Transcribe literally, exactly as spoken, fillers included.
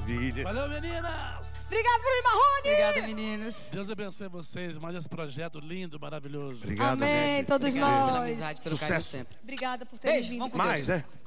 maravilha. Valeu, meninas! Obrigado, Bruno Marrone! Obrigada, meninos. Deus abençoe vocês, mais esse projeto lindo, maravilhoso. Obrigado, Amém, gente. todos Obrigada pela nós. amizade, pelo Sucesso. carinho sempre. Obrigada por terem Beijo, vindo. vamos com Mais, Deus. né?